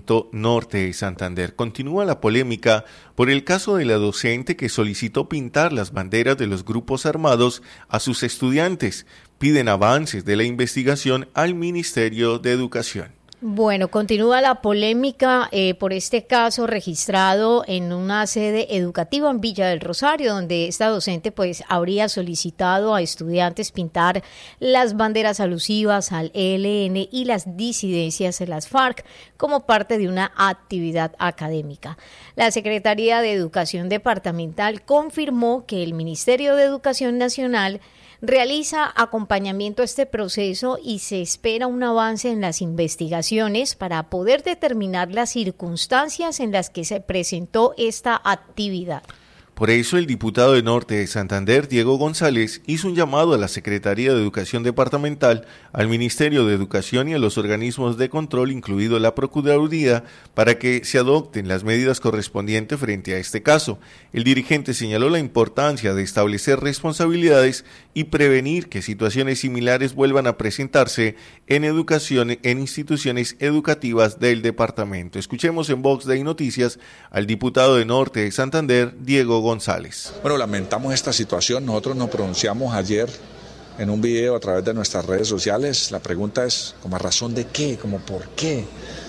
Distrito Norte de Santander. Continúa la polémica por el caso de la docente que solicitó pintar las banderas de los grupos armados a sus estudiantes. Piden avances de la investigación al Ministerio de Educación. Bueno, continúa la polémica por este caso registrado en una sede educativa en Villa del Rosario, donde esta docente pues habría solicitado a estudiantes pintar las banderas alusivas al ELN y las disidencias de las FARC como parte de una actividad académica. La Secretaría de Educación Departamental confirmó que el Ministerio de Educación Nacional realiza acompañamiento a este proceso y se espera un avance en las investigaciones para poder determinar las circunstancias en las que se presentó esta actividad. Por eso el diputado de Norte de Santander, Diego González, hizo un llamado a la Secretaría de Educación Departamental, al Ministerio de Educación y a los organismos de control, incluido la Procuraduría, para que se adopten las medidas correspondientes frente a este caso. El dirigente señaló la importancia de establecer responsabilidades y prevenir que situaciones similares vuelvan a presentarse en educación en instituciones educativas del departamento. Escuchemos en Vox Day Noticias al diputado de Norte de Santander, Diego González. Bueno, lamentamos esta situación. Nosotros nos pronunciamos ayer en un video a través de nuestras redes sociales. La pregunta es, ¿como a razón de qué? ¿Como por qué?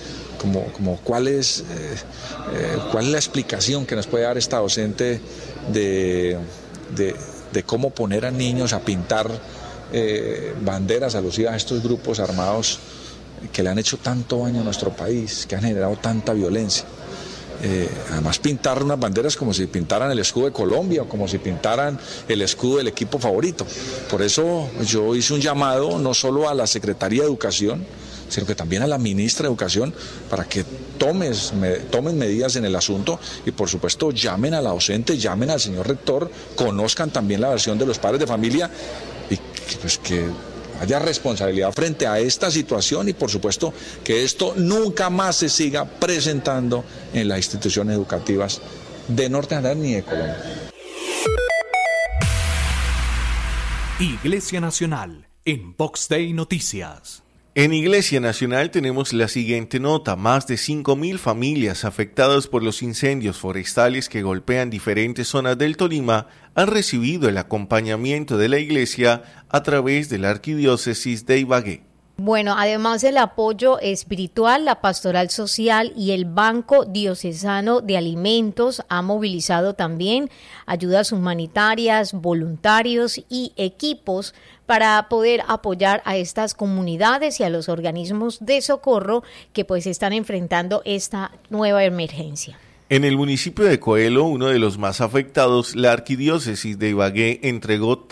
¿Cuál es la explicación que nos puede dar esta docente de cómo poner a niños a pintar banderas alusivas a estos grupos armados que le han hecho tanto daño a nuestro país, que han generado tanta violencia? Además, pintar unas banderas como si pintaran el escudo de Colombia o como si pintaran el escudo del equipo favorito. Por eso yo hice un llamado no solo a la Secretaría de Educación, sino que también a la ministra de Educación para que tomen medidas en el asunto y por supuesto llamen a la docente, llamen al señor rector, conozcan también la versión de los padres de familia y pues que haya responsabilidad frente a esta situación y por supuesto que esto nunca más se siga presentando en las instituciones educativas de Norte de Santander ni de Colombia. Iglesia Nacional en Vox Day Noticias. En Iglesia Nacional tenemos la siguiente nota. Más de 5.000 familias afectadas por los incendios forestales que golpean diferentes zonas del Tolima han recibido el acompañamiento de la Iglesia a través de la Arquidiócesis de Ibagué. Bueno, además del apoyo espiritual, la pastoral social y el Banco Diocesano de Alimentos ha movilizado también ayudas humanitarias, voluntarios y equipos para poder apoyar a estas comunidades y a los organismos de socorro que pues están enfrentando esta nueva emergencia. En el municipio de Coelho, uno de los más afectados, la Arquidiócesis de Ibagué entregó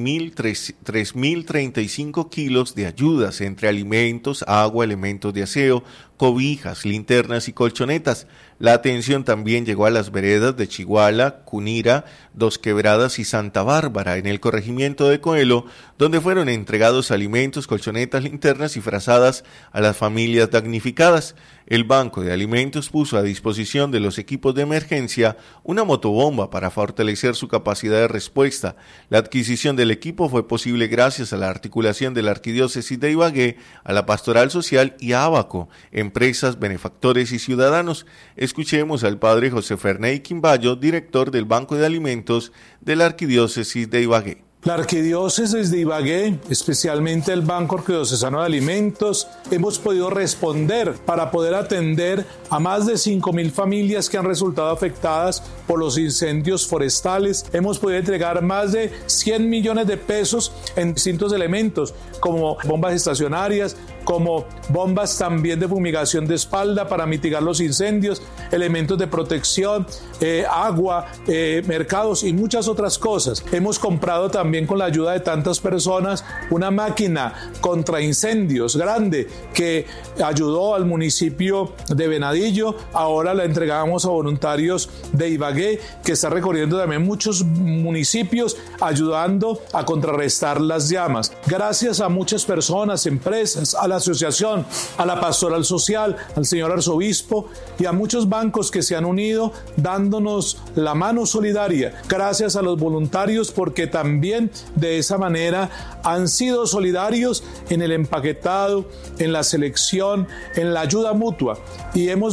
3.035 kilos de ayudas entre alimentos, agua, elementos de aseo, cobijas, linternas y colchonetas. La atención también llegó a las veredas de Chiguala, Cunira, Dos Quebradas y Santa Bárbara, en el corregimiento de Coelho, donde fueron entregados alimentos, colchonetas, linternas y frazadas a las familias damnificadas. El Banco de Alimentos puso a disposición de los equipos de emergencia una motobomba para fortalecer su capacidad de respuesta. La adquisición del equipo fue posible gracias a la articulación de la Arquidiócesis de Ibagué, a la Pastoral Social y a Abaco, empresas, benefactores y ciudadanos. Escuchemos al padre José Ferney Quimbayo, director del Banco de Alimentos de la Arquidiócesis de Ibagué. La Arquidiócesis de Ibagué, especialmente el Banco Arquidiocesano de Alimentos, hemos podido responder para poder atender a más de 5.000 familias que han resultado afectadas por los incendios forestales. Hemos podido entregar más de 100 millones de pesos en distintos elementos, como bombas estacionarias, como bombas también de fumigación de espalda para mitigar los incendios, elementos de protección, agua, mercados y muchas otras cosas. Hemos comprado también con la ayuda de tantas personas una máquina contra incendios grande que ayudó al municipio de Venadillo. Ahora la entregamos a voluntarios de Ibagué, que está recorriendo también muchos municipios ayudando a contrarrestar las llamas. Gracias a muchas personas, empresas, a la asociación, a la pastoral social, al señor arzobispo y a muchos bancos que se han unido dándonos la mano solidaria. Gracias a los voluntarios porque también de esa manera han sido solidarios en el empaquetado, en la selección, en la ayuda mutua y hemos